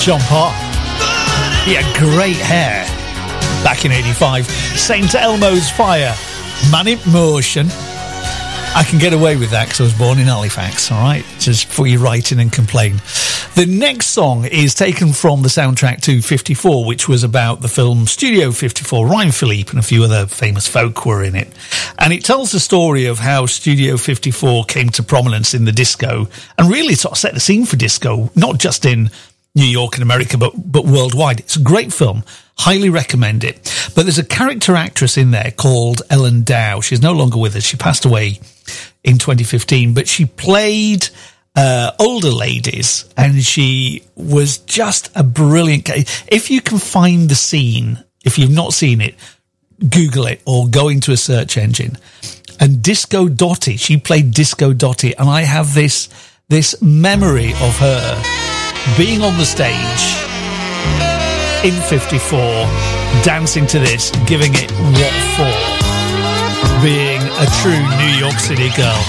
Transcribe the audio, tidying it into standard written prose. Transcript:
John Parr. He had great hair back in 85. St. Elmo's Fire, Man in Motion. I can get away with that because I was born in Halifax, all right? Just before you write in and complain. The next song is taken from the soundtrack to 54, which was about the film Studio 54. Ryan Philippe and a few other famous folk were in it. And it tells the story of how Studio 54 came to prominence in the disco and really sort of set the scene for disco, not just in New York and America, but worldwide. It's a great film. Highly recommend it. But there's a character actress in there called Ellen Dow. She's no longer with us. She passed away in 2015, but she played older ladies, and she was just a brilliant. If you can find the scene, if you've not seen it, Google it or go into a search engine. And Disco Dottie, she played Disco Dottie, and I have this memory of her being on the stage in 54, dancing to this, giving it what for, being a true New York City girl.